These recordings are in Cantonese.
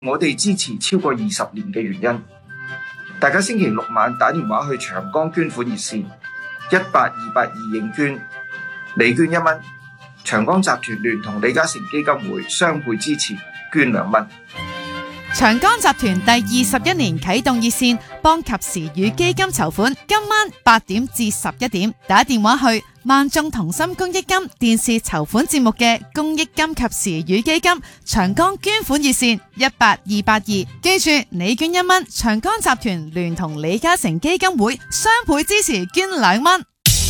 我哋支持超過20年嘅原因。大家星期六晚打電話去長江捐款熱線18282認捐，你捐1蚊，長江集團聯同李嘉誠基金會雙倍支持，捐2蚊。 長江集團第21年啟動熱線，幫及時雨基金籌款。今晚8點至11點，打電話去萬眾同心公益金電視籌款節目嘅公益金及時雨基金長江捐款熱線18282。記住，你捐1蚊，長江集團聯同李嘉誠基金會雙倍支持，捐2蚊。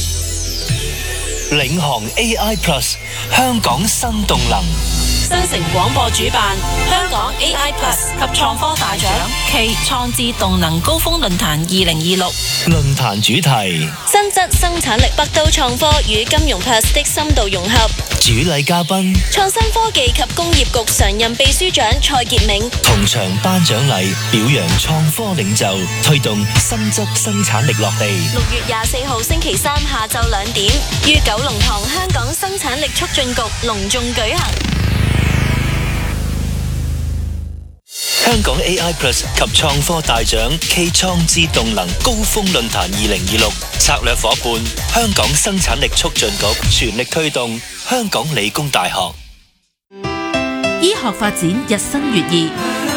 領航 AI Plus 香港新動能。 新城廣播主辦香港 AI Plus 及創科大獎暨創智動能高峰論壇2026。 論壇主題： 新質生產力北都創科與金融 Plus 的深度融合。 主禮嘉賓： 創新科技及工業局常任秘書長蔡潔明。 同場頒獎禮表揚創科領袖，推動新質生產力落地。 6月24號星期三下晝2點，於九龍塘香港生產力促進局隆重舉行。 香港 AI Plus 及創科大獎暨創智動能高峰論壇2026策略夥伴香港生產力促進局全力推動香港理工大學。 醫學發展日新月異，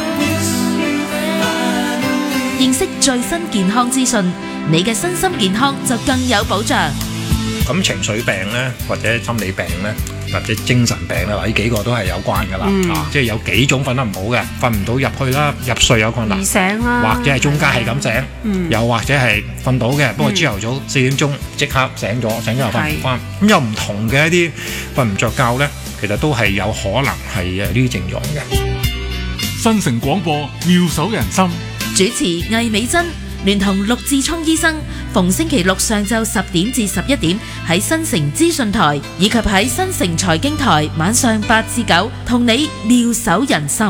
認識最新健康資訊，你嘅身心健康就更有保障。 咁情緒病咧，或者心理病咧，或者精神病咧，呢幾個都係有關噶啦。即係有幾種瞓得唔好嘅，瞓唔到入去啦，入睡有困難， 醒啦， 或者係中間係咁醒，又或者係瞓到嘅，不過朝頭早4點鐘即刻醒咗又瞓唔翻。咁有唔同嘅一啲瞓唔着覺咧，其實都係有可能係呢啲症狀嘅。 新城廣播妙手仁心， 主持魏美珍聯同陸志聰醫生，逢星期六上晝10點至11點喺新城資訊台以及喺新城財經台晚上8至9，同你妙手仁心。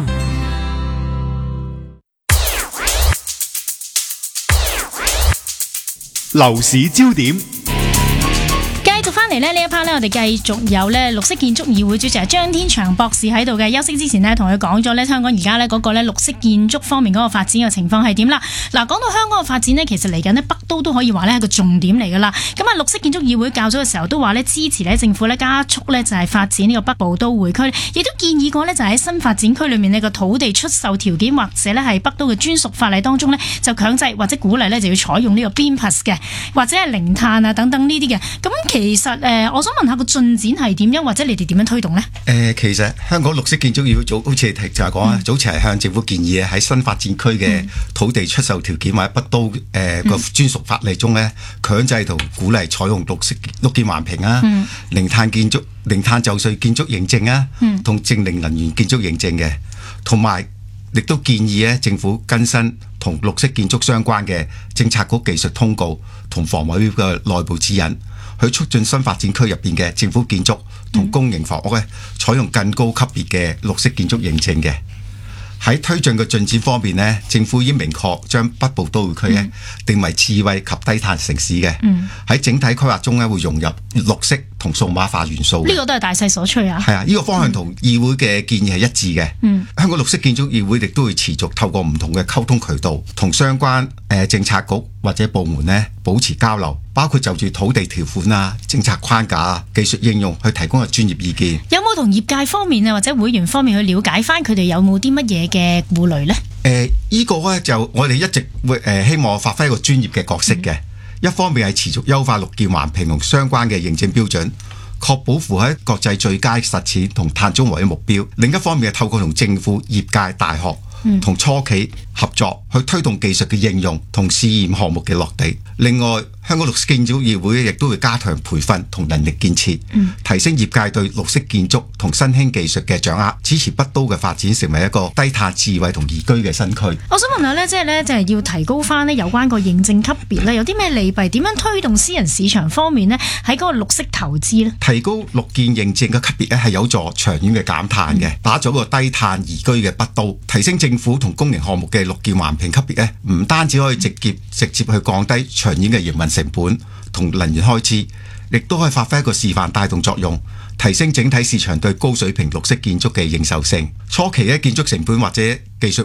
樓市焦點。 繼續翻嚟呢一 part 我哋繼續有綠色建築議會主席張天祥博士喺度嘅。休息之前呢，同佢講咗香港而家嗰個綠色建築方面嗰個發展嘅情況係點啦。嗱，講到香港嘅發展呢，其實嚟緊北都都可以話係個重點嚟噶啦。咁啊，綠色建築議會較早嘅時候都話支持政府加速就係發展呢個北部都會區，亦都建議過就喺新發展區裏面呢個土地出售條件或者係北都嘅專屬法例當中就強制或者鼓勵就要採用呢個 BIM+ 嘅，或者係零碳啊等等呢啲嘅。咁其實我想問下個進展係點樣，或者你哋點樣推動呢？ 其實香港綠色建築議會好似就係講啊，早前係向政府建議喺新發展區嘅土地出售條件或者北都個專屬法例中強制同鼓勵採用綠建環評啊、零碳建築、零碳就緒建築認證啊，同淨零能源建築認證嘅，同埋亦都建議政府更新同綠色建築相關嘅政策局技術通告同房委會嘅內部指引，去促進新發展區入邊嘅政府建築同公營房屋採用更高級別嘅綠色建築認證嘅。喺推進嘅進展方面呢，政府已經明確將北部都會區定為智慧及低碳城市嘅。喺整體規劃中會融入綠色同數碼化元素。呢個都係大勢所趨啊！ 係啊，呢個方向同議會嘅建議係一致嘅。香港綠色建築議會亦都會持續透過唔同嘅溝通渠道，同相關政策局或者部門保持交流，包括就住土地條款啊、政策框架啊、技術應用去提供個專業意見。 有冇同業界方面或者會員方面去了解翻佢哋有冇啲乜嘢嘅顧慮呢？ 呢個就我哋一直會希望發揮一個專業嘅角色嘅。一方面係持續優化綠建環評同相關嘅認證標準，確保符合國際最佳實踐同碳中和嘅目標。另一方面係透過同政府、業界、大學同初企合作，去推動技術嘅應用同試驗項目嘅落地。另外，香港綠色建築議會亦都會加強培訓同能力建設，提升業界對綠色建築同新興技術嘅掌握，支持北都嘅發展成為一個低碳、智慧同宜居嘅新區。 我想問下就係要提高翻有關個認證級別有啲咩利弊？點樣推動私人市場方面喺嗰個綠色投資呢？ 提高綠建認證嘅級別係有助長遠嘅減碳嘅，打造個低碳宜居嘅北都。提升政府同公營項目嘅綠建環評級別唔單止可以直接去降低長遠嘅營運成本同能源開支，亦都可以發揮一個示範帶動作用， 提升整體市場對高水平綠色建築嘅認受性。初期嘅建築成本或者技術